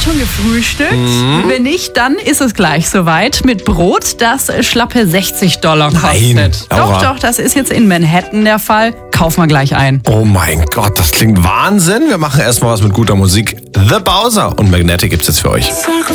schon gefrühstückt? Wenn nicht, dann ist es gleich soweit mit Brot, das schlappe $60 kostet. Nein, Doch, das ist jetzt in Manhattan der Fall. Kauf mal gleich ein. Oh mein Gott, das klingt Wahnsinn. Wir machen erstmal was mit guter Musik. The Bowser und Magnetic gibt's jetzt für euch.